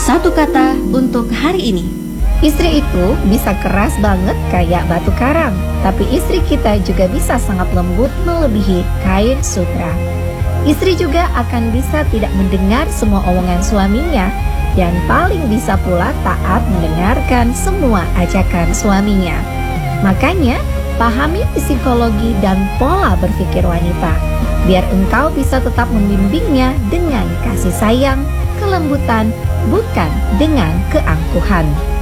Satu kata untuk hari ini. Istri itu bisa keras banget kayak batu karang, tapi istri kita juga bisa sangat lembut melebihi kain sutra. Istri juga akan bisa tidak mendengar semua omongan suaminya, dan paling bisa pula taat mendengarkan semua ajakan suaminya. Makanya, pahami psikologi dan pola berpikir wanita, biar engkau bisa tetap membimbingnya dengan kasih sayang, kelembutan, bukan dengan keangkuhan.